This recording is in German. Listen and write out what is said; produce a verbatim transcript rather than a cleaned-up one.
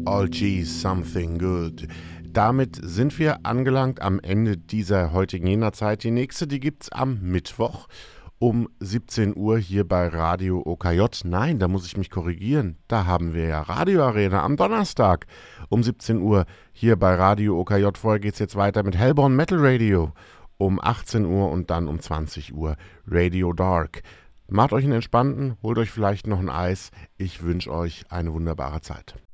All G's Something Good. Damit sind wir angelangt am Ende dieser heutigen Jena-Zeit. Die nächste, die gibt's am Mittwoch um siebzehn Uhr hier bei Radio O K J. Nein, da muss ich mich korrigieren. Da haben wir ja Radio Arena am Donnerstag um siebzehn Uhr hier bei Radio O K J. Vorher geht's jetzt weiter mit Hellborn Metal Radio um achtzehn Uhr und dann um zwanzig Uhr Radio Dark. Macht euch einen entspannten, holt euch vielleicht noch ein Eis. Ich wünsche euch eine wunderbare Zeit.